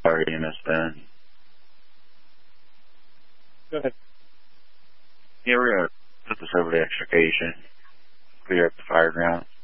fire EMS Ben. Go ahead. Yeah, we're going to put this over to extrication, clear up the fire ground.